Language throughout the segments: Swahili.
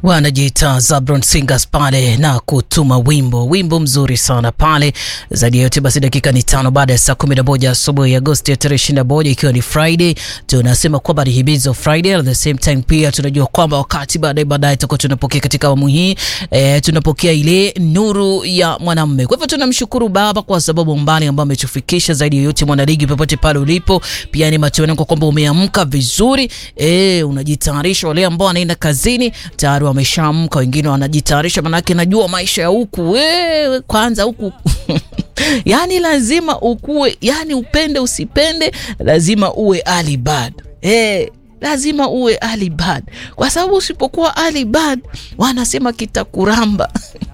Wanajiita Zabron Singers pale na kutuma wimbo mzuri sana pale. Zaidi yote basi dakika ni 5 baada ya saa 11 asubuhi ya Agosti ya 21 ikiwa ni Friday. Tunasema kwamba ni Hibizo Friday. At the same time pia tunajua kwamba wakati baadaye tutakuwa tunapokea katika awamu hii tunapokea ile nuru ya mwanamume. Kwa hivyo tunamshukuru Baba kwa sababu mbali ambayo ametufikisha. Zaidi yote mwanaligi popote pale ulipo, pia ni matumaini kwamba umeamka vizuri. Unajitayarisha. Wale ambao wanaenda kazini tayari wameshaamka, wengine wanajitayarisha, manake najua maisha ya huku kwanza huku yani lazima ukue, yani upende usipende lazima uwe early bird. Lazima uwe early bird, kwa sababu usipokuwa early bird wanasema kitakuramba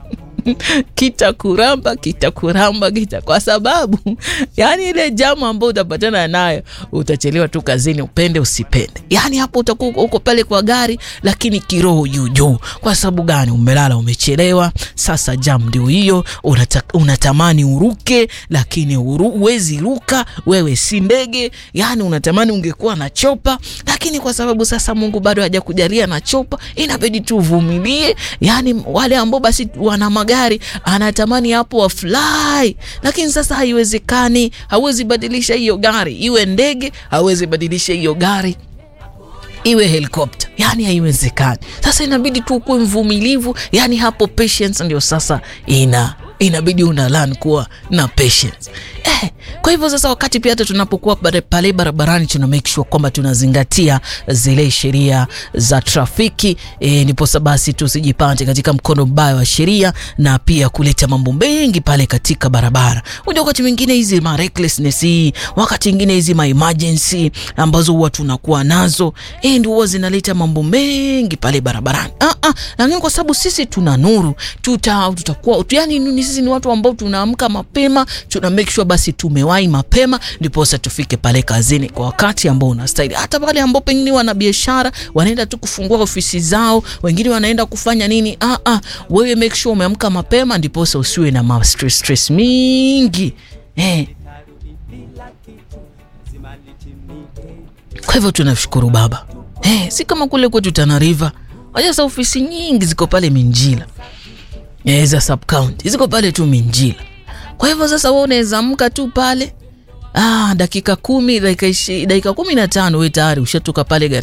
kitakuramba kwa sababu yani ile jamu ambayo utapatana nayo utachelewa tu kazini, upende usipende. Yani hapo utakuwa uko pale kwa gari lakini kiroho juu. Kwa sababu gani? Umelala umechelewa. Sasa jamu ndio hiyo, unatamani uruke lakini huwezi ruka, wewe si ndege. Yani unatamani ungekuwa na chopa, lakini kwa sababu sasa Mungu bado hajakujalia na chopa, inabidi tu uvumilie. Yani wale ambao basi wana gari anatamani hapo wa fly, lakini sasa haiwezekani. Hawezi badilisha hiyo gari iwe ndege, hawezi badilisha hiyo gari iwe helicopter, yani haiwezekani. Sasa inabidi tu kuwa mvumilivu, yani hapo patience ndio sasa inabidi una learn kuwa na patience. Kwa hivyo sasa wakati pia hata tunapokuwa pale barabarani tuna make sure kwamba tunazingatia zile sheria za trafiki, ndipo basi tusijipate katika mkono mbaya wa sheria na pia kuleta mambo mengi pale katika barabara. Unajua wakati mwingine hizi ma recklessness hii, wakati mwingine hizi ma emergency ambazo huwa tunakuwa nazo ndio huwa zinaleta mambo mengi pale barabarani. Lakini kwa sababu sisi tuna nuru, tutakuwa yani sisi ni watu ambao tunaamka mapema, tuna make sure basi tumewahi mapema, ndipo sasa tufike pale kazini kwa wakati ambao unastahili. Hata wale ambao pengine wana biashara wanaenda tu kufungua ofisi zao, wengine wanaenda kufanya nini, wewe make sure umeamka mapema, ndipo sasa usiwe na stress mingi. Kwa hivyo tunashukuru Baba. Si kama kule kwetu Tana River, sasa ofisi nyingi ziko pale Minjila, za sub county ziko pale tu Minjila. Kwa hivyo sasa wewe unaweza amka tu pale dakika 10 dakika 15 wewe tayari ushatoka pale